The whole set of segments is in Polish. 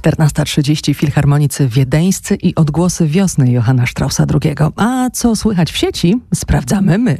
14:30 Filharmonicy Wiedeńscy i Odgłosy Wiosny Johanna Straussa II. A co słychać w sieci, sprawdzamy my.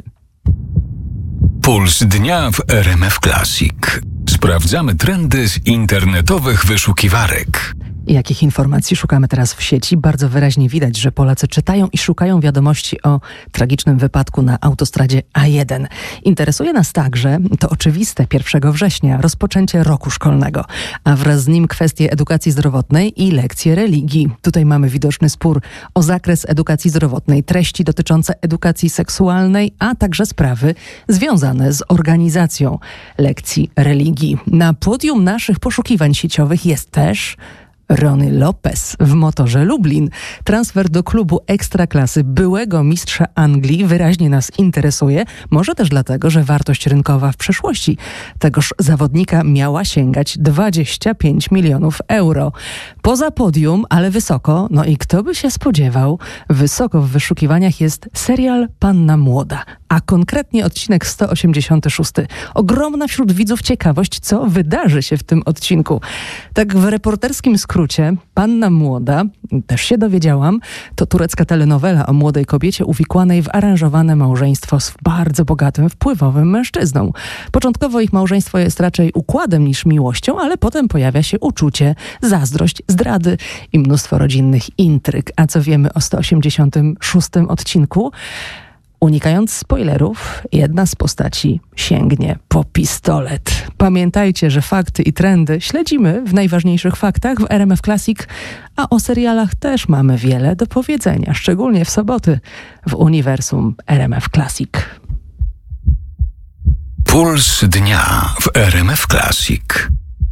Puls dnia w RMF Classic. Sprawdzamy trendy z internetowych wyszukiwarek. Jakich informacji szukamy teraz w sieci? Bardzo wyraźnie widać, że Polacy czytają i szukają wiadomości o tragicznym wypadku na autostradzie A1. Interesuje nas także, to oczywiste, 1 września, rozpoczęcie roku szkolnego, a wraz z nim kwestie edukacji zdrowotnej i lekcje religii. Tutaj mamy widoczny spór o zakres edukacji zdrowotnej, treści dotyczące edukacji seksualnej, a także sprawy związane z organizacją lekcji religii. Na podium naszych poszukiwań sieciowych jest też Rony Lopez w Motorze Lublin. Transfer do klubu ekstraklasy byłego mistrza Anglii wyraźnie nas interesuje. Może też dlatego, że wartość rynkowa w przeszłości tegoż zawodnika miała sięgać 25 milionów euro. Poza podium, ale wysoko, no i kto by się spodziewał, wysoko w wyszukiwaniach jest serial Panna Młoda, a konkretnie odcinek 186. Ogromna wśród widzów ciekawość, co wydarzy się w tym odcinku. Tak w reporterskim skrócie, Panna Młoda, też się dowiedziałam, to turecka telenowela o młodej kobiecie uwikłanej w aranżowane małżeństwo z bardzo bogatym, wpływowym mężczyzną. Początkowo ich małżeństwo jest raczej układem niż miłością, ale potem pojawia się uczucie, zazdrość, zdrady i mnóstwo rodzinnych intryg. A co wiemy o 186 odcinku? Unikając spoilerów, jedna z postaci sięgnie po pistolet. Pamiętajcie, że fakty i trendy śledzimy w najważniejszych faktach w RMF Classic, a o serialach też mamy wiele do powiedzenia, szczególnie w soboty w uniwersum RMF Classic. Puls dnia w RMF Classic.